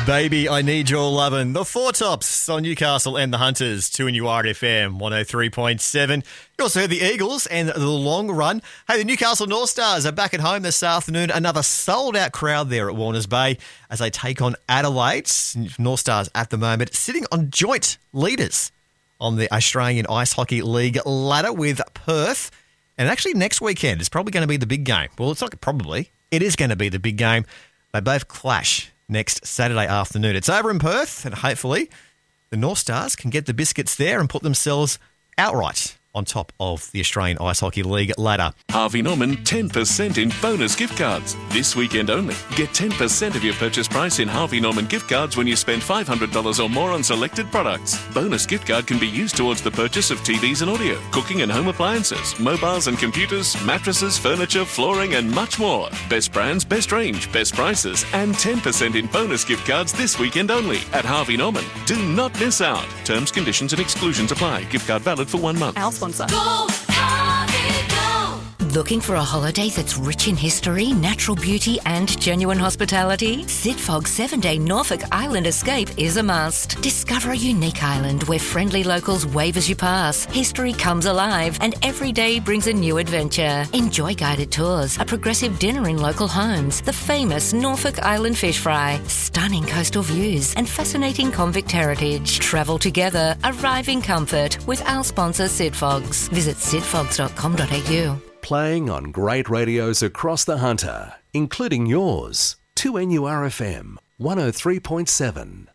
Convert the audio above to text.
Baby, I Need Your Lovin'. The Four Tops on Newcastle and the Hunters, 2NURFM 103.7. You also heard the Eagles and the Long Run. Hey, the Newcastle North Stars are back at home this afternoon. Another sold-out crowd there at Warners Bay as they take on Adelaide. North Stars at the moment sitting on joint leaders on the Australian Ice Hockey League ladder with Perth. And actually next weekend is probably going to be the big game. Well, it's not probably. It is going to be the big game. They both clash next Saturday afternoon. It's over in Perth, and hopefully the North Stars can get the biscuits there and put themselves outright on top of the Australian Ice Hockey League ladder. Harvey Norman 10% in bonus gift cards. This weekend only. Get 10% of your purchase price in Harvey Norman gift cards when you spend $500 or more on selected products. Bonus gift card can be used towards the purchase of TVs and audio, cooking and home appliances, mobiles and computers, mattresses, furniture, flooring and much more. Best brands, best range, best prices and 10% in bonus gift cards this weekend only at Harvey Norman. Do not miss out. Terms, conditions and exclusions apply. Gift card valid for 1 month. Our sponsor. Go, Harvey, go! Looking for a holiday that's rich in history, natural beauty and genuine hospitality? Sidfog's 7-day Norfolk Island escape is a must. Discover a unique island where friendly locals wave as you pass. History comes alive and every day brings a new adventure. Enjoy guided tours, a progressive dinner in local homes, the famous Norfolk Island fish fry, stunning coastal views and fascinating convict heritage. Travel together, arrive in comfort with our sponsor Sidfogs. Visit sidfogs.com.au. Playing on great radios across the Hunter, including yours, 2NURFM 103.7.